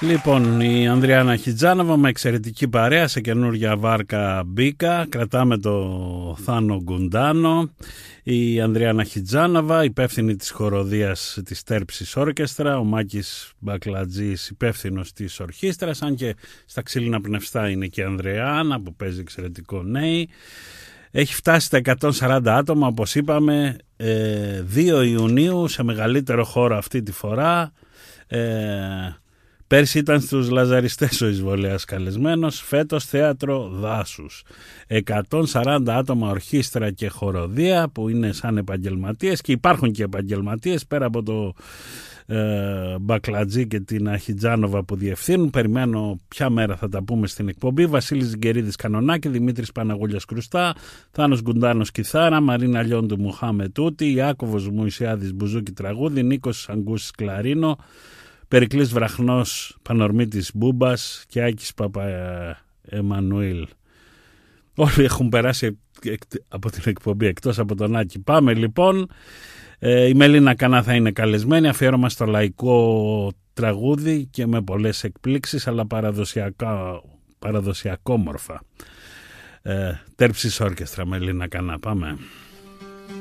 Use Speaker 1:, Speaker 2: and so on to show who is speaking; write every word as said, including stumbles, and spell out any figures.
Speaker 1: Λοιπόν, η Ανδριάννα Χιτζάνοβα με εξαιρετική παρέα, σε καινούργια βάρκα μπήκα. Κρατάμε το Θάνο Γκουντάνο. Η Ανδριάννα Χιτζάνοβα, υπεύθυνη της χοροδίας της Τέρψης Όρκεστρα. Ο Μάκης Μπακλατζής, υπεύθυνος της ορχήστρας. Αν και στα ξύλινα πνευστά είναι και η Ανδριάννα που παίζει εξαιρετικό νέη. Έχει φτάσει στα εκατόν σαράντα άτομα, όπως είπαμε, δύο Ιουνίου, σε μεγαλύτερο χώρο αυτή τη φορά. Ε, Πέρσι ήταν στους Λαζαριστές ο εισβολέας καλεσμένος, φέτος θέατρο δάσους. εκατόν σαράντα άτομα, ορχήστρα και χοροδία που είναι σαν επαγγελματίες, και υπάρχουν και επαγγελματίες πέρα από το ε, Μπακλατζή και την Αχιτζάνοβα που διευθύνουν. Περιμένω ποια μέρα θα τα πούμε στην εκπομπή. Βασίλης Ζιγκερίδης κανονάκι, Δημήτρης Παναγούλιας κρουστά, Θάνος Γκουντάνος κιθάρα, Μαρίνα Λιόντου Μουχάμε τούτη, Ιάκωβος Μουησιάδης μπουζούκι τραγούδι, Νίκος Αγκούσης κλαρίνο, Περικλής Βραχνός Πανορμήτης μπούμπας και Άκης Παπα Εμμανουήλ. Όλοι έχουν περάσει από την εκπομπή εκτός από τον Άκη. Πάμε λοιπόν. Ε, η Μελίνα Κανά θα είναι καλεσμένη, αφιέρωμα στο λαϊκό τραγούδι και με πολλές εκπλήξεις, αλλά παραδοσιακόμορφα. Ε, Τέρψης Όρκεστρα, Μελίνα Κανά. Πάμε.